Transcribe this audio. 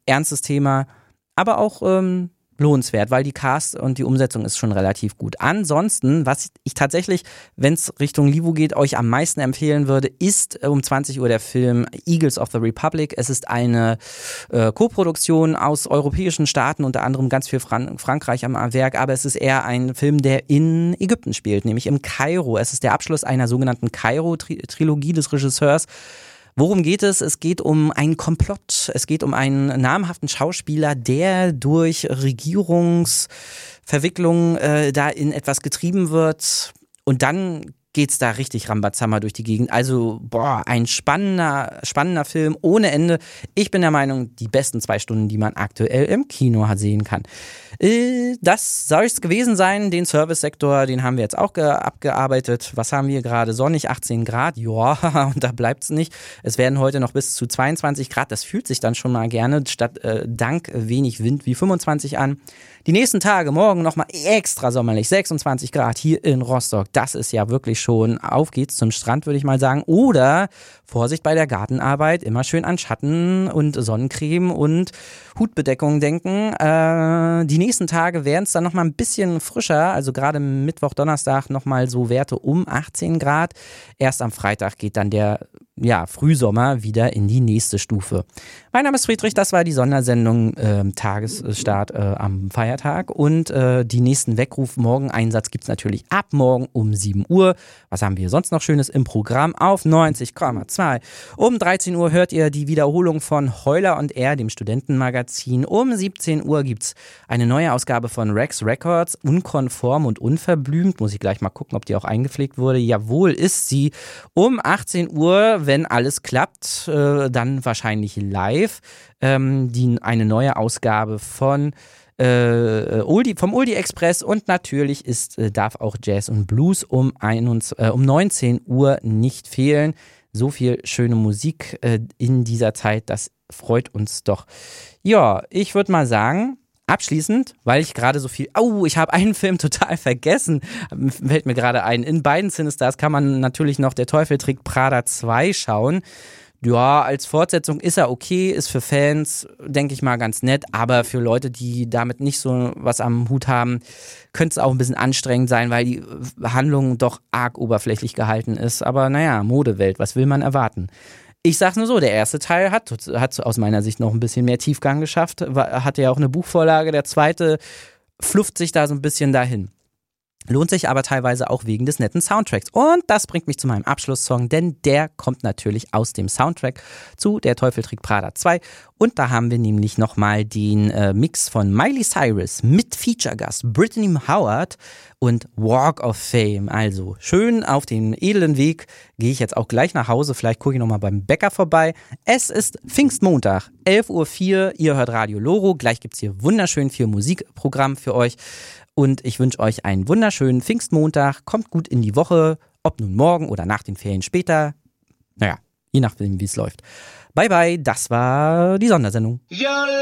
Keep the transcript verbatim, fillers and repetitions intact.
ernstes Thema, aber auch ähm, lohnenswert, weil die Cast und die Umsetzung ist schon relativ gut. Ansonsten, was ich tatsächlich, wenn es Richtung Livu geht, euch am meisten empfehlen würde, ist um zwanzig Uhr der Film Eagles of the Republic. Es ist eine äh, Koproduktion aus europäischen Staaten, unter anderem ganz viel Fran- Frankreich am Werk, aber es ist eher ein Film, der in Ägypten spielt, nämlich im Kairo. Es ist der Abschluss einer sogenannten Kairo-Trilogie des Regisseurs. Worum geht es? Es geht um einen Komplott. Es geht um einen namhaften Schauspieler, der durch Regierungsverwicklungen äh, da in etwas getrieben wird. Und dann geht's da richtig Rambazamba durch die Gegend. Also, boah, ein spannender, spannender Film ohne Ende. Ich bin der Meinung, die besten zwei Stunden, die man aktuell im Kino hat sehen kann. Äh, das soll es gewesen sein. Den Service-Sektor, den haben wir jetzt auch ge- abgearbeitet. Was haben wir gerade? Sonnig, achtzehn Grad. Ja, und da bleibt's nicht. Es werden heute noch bis zu zweiundzwanzig Grad. Das fühlt sich dann schon mal gerne statt äh, dank wenig Wind wie fünfundzwanzig an. Die nächsten Tage, morgen nochmal extra sommerlich, sechsundzwanzig Grad hier in Rostock. Das ist ja wirklich schon, auf geht's zum Strand, würde ich mal sagen. Oder Vorsicht bei der Gartenarbeit, immer schön an Schatten und Sonnencreme und Hutbedeckung denken. Äh, die nächsten Tage werden es dann nochmal ein bisschen frischer, also gerade Mittwoch, Donnerstag nochmal so Werte um achtzehn Grad. Erst am Freitag geht dann der ja, Frühsommer wieder in die nächste Stufe. Mein Name ist Friedrich, das war die Sondersendung äh, Tagesstart äh, am Feiertag und äh, die nächsten Weckruf-Morgen-Einsatz gibt's natürlich ab morgen um sieben Uhr. Was haben wir sonst noch Schönes im Programm? Auf neunzig Komma zwei. Um dreizehn Uhr hört ihr die Wiederholung von Heuler und Er, dem Studentenmagazin. Um siebzehn Uhr gibt's eine neue Ausgabe von Rex Records, unkonform und unverblümt. Muss ich gleich mal gucken, ob die auch eingepflegt wurde. Jawohl, ist sie. Um achtzehn Uhr, wenn alles klappt, äh, dann wahrscheinlich live, ähm, die, eine neue Ausgabe von äh, Oldie, vom Oldie Express und natürlich ist, äh, darf auch Jazz und Blues um, einundzwanzig, äh, um neunzehn Uhr nicht fehlen. So viel schöne Musik äh, in dieser Zeit, das freut uns doch. Ja, ich würde mal sagen, abschließend, weil ich gerade so viel, oh, ich habe einen Film total vergessen, fällt mir gerade ein. In beiden Cinestars kann man natürlich noch Der Teufel trägt Prada zwei schauen. Ja, als Fortsetzung ist er okay, ist für Fans, denke ich mal, ganz nett, aber für Leute, die damit nicht so was am Hut haben, könnte es auch ein bisschen anstrengend sein, weil die Handlung doch arg oberflächlich gehalten ist. Aber naja, Modewelt, was will man erwarten? Ich sag's nur so, der erste Teil hat, hat aus meiner Sicht noch ein bisschen mehr Tiefgang geschafft, war, hatte ja auch eine Buchvorlage, der zweite flufft sich da so ein bisschen dahin. Lohnt sich aber teilweise auch wegen des netten Soundtracks. Und das bringt mich zu meinem Abschlusssong, denn der kommt natürlich aus dem Soundtrack zu Der Teufel trägt Prada zwei. Und da haben wir nämlich nochmal den äh, Mix von Miley Cyrus mit Feature-Gast Brittany Howard und Walk of Fame. Also schön auf den edlen Weg gehe ich jetzt auch gleich nach Hause. Vielleicht gucke ich nochmal beim Bäcker vorbei. Es ist Pfingstmontag, elf Uhr vier. Ihr hört Radio Loro. Gleich gibt's hier wunderschön viel Musikprogramm für euch. Und ich wünsche euch einen wunderschönen Pfingstmontag. Kommt gut in die Woche, ob nun morgen oder nach den Ferien später. Naja, je nachdem, wie es läuft. Bye bye, das war die Sondersendung. Ja.